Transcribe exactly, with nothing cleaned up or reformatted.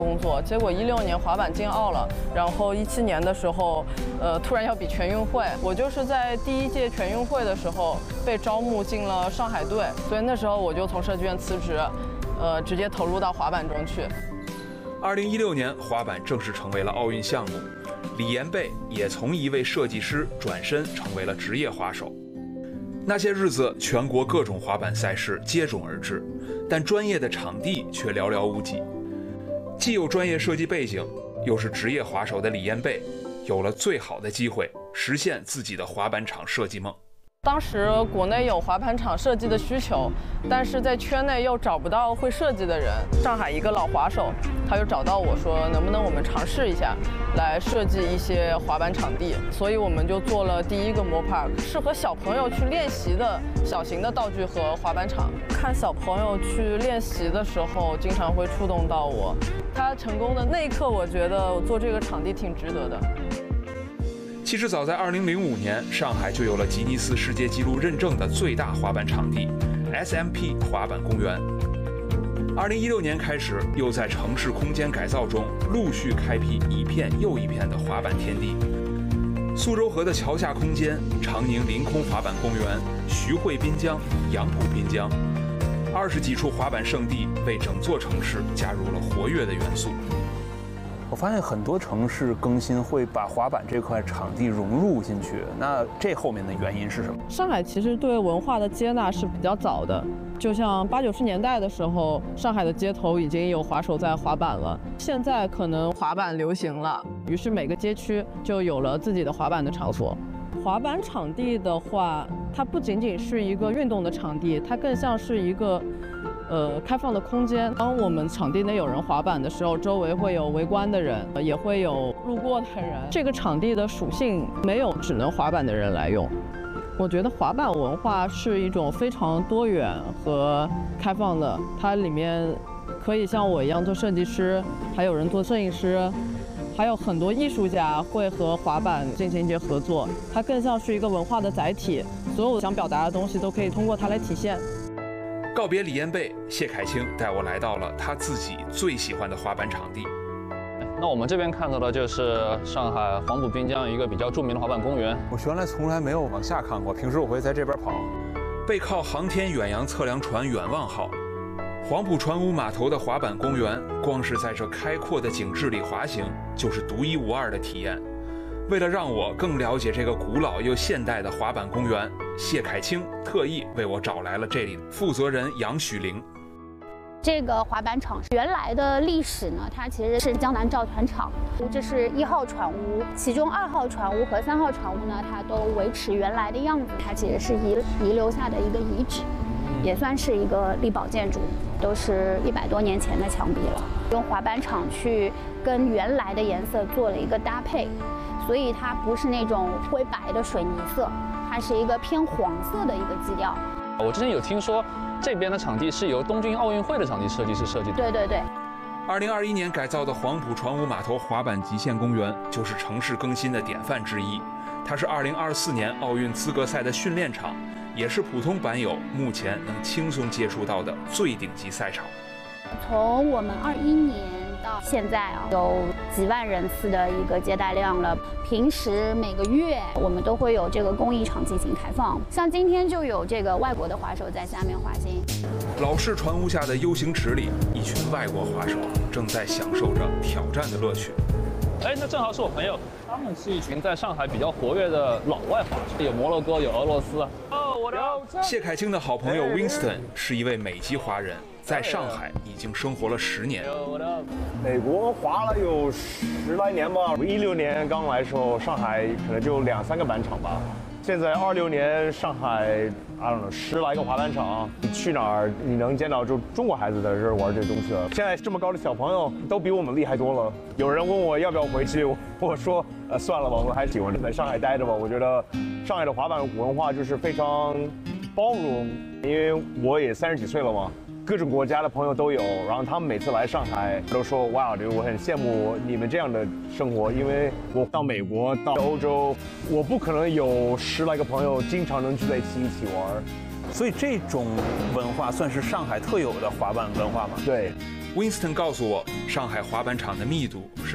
工作，结果一六年滑板进奥了，然后一七年的时候，呃，突然要比全运会，我就是在第一届全运会的时候被招募进了上海队，所以那时候我就从设计院辞职，呃，直接投入到滑板中去。 二零一六年，滑板正式成为了奥运项目，李延贝也从一位设计师转身成为了职业滑手。那些日子，全国各种滑板赛事接踵而至，但专业的场地却寥寥无几。既有专业设计背景，又是职业滑手的李延贝，有了最好的机会实现自己的滑板场设计梦。 当时国内有滑板场设计的需求，但是在圈内又找不到会设计的人。上海一个老滑手，他就找到我说，能不能我们尝试一下，来设计一些滑板场地。所以我们就做了第一个 Mo Park， 适合小朋友去练习的小型的道具和滑板场。看小朋友去练习的时候，经常会触动到我。他成功的那一刻，我觉得做这个场地挺值得的。 其实早在二零零五年，上海就有了吉尼斯世界纪录认证的最大滑板场地 S M P 滑板公园。二零一六年开始，又在城市空间改造中陆续开辟一片又一片的滑板天地。苏州河的桥下空间、长宁临空滑板公园、徐汇滨江、杨浦滨江，二十几处滑板圣地为整座城市加入了活跃的元素。 我发现很多城市更新会把滑板这块场地融入进去，那这后面的原因是什么？ 上海其实对文化的接纳是比较早的，就像八九十年代的时候，上海的街头已经有滑手在滑板了。现在可能滑板流行了，于是每个街区就有了自己的滑板的场所。滑板场地的话，它不仅仅是一个运动的场地，它更像是一个呃，开放的空间。当我们场地内有人滑板的时候，周围会有围观的人，也会有路过的人。这个场地的属性没有只能滑板的人来用。我觉得滑板文化是一种非常多元和开放的，它里面可以像我一样做设计师，还有人做摄影师，还有很多艺术家会和滑板进行一些合作。它更像是一个文化的载体，所有想表达的东西都可以通过它来体现。 告别李延贝，谢凯清带我来到了他自己最喜欢的滑板场地。 那我们这边看到的就是上海黄浦滨江一个比较著名的滑板公园。 我原来从来没有往下看过，平时我会在这边跑。 背靠航天远洋测量船远望号，黄浦船坞码头的滑板公园，光是在这开阔的景致里滑行，就是独一无二的体验。为了让我更了解这个古老又现代的滑板公园，谢凯清特意为我找来了这里负责人杨许玲。 这个滑板场原来的历史呢，它其实是江南造船厂，这是一号船坞，其中二号船坞和三号船坞呢，它都维持原来的样子，它其实是遗遗留下的一个遗址，也算是一个力保建筑，都是一百多年前的墙壁了。用滑板场去跟原来的颜色做了一个搭配。所以它不是那种灰白的水泥色，它是一个偏黄色的一个基调。 我之前有听说，这边的场地是由东京奥运会的场地设计师设计的。 对对对。 二零二一年改造的黄浦船坞码头滑板极限公园就是城市更新的典范之一。它是二零二四年奥运资格赛的训练场，也是普通板友目前能轻松接触到的最顶级赛场。 从我们二一年到现在啊，有几万人次的一个接待量了。平时每个月我们都会有这个公益场进行开放，像今天就有这个外国的滑手在下面滑行。 老式船坞下的 U 型池里，一群外国滑手正在享受着挑战的乐趣。 哎，那正好是我朋友，他们是一群在上海比较活跃的老外滑手，有摩洛哥，有俄罗斯。哦，我的。 谢凯清的好朋友 Winston 是一位美籍华人，在上海已经生活了十年。 美国滑了有十来年吧，我一六年刚来的时候，上海可能就两三个板场吧。现在二六年上海 I don't know 十来个滑板场，你去哪儿你能见到就中国孩子在这儿玩这东西了。现在这么高的小朋友都比我们厉害多了。有人问我要不要回去，我说呃算了吧，我还喜欢在上海待着吧。我觉得上海的滑板文化就是非常包容，因为我也三十几岁了嘛。各种国家的朋友都有，然后他们每次来上海都说哇，我很羡慕你们这样的生活，因为我到美国到欧洲，我不可能有十来个朋友经常能聚在一起一起玩， 所以这种文化算是上海特有的滑板文化吗？ 对， Winston 告诉我，上海滑板场的密度是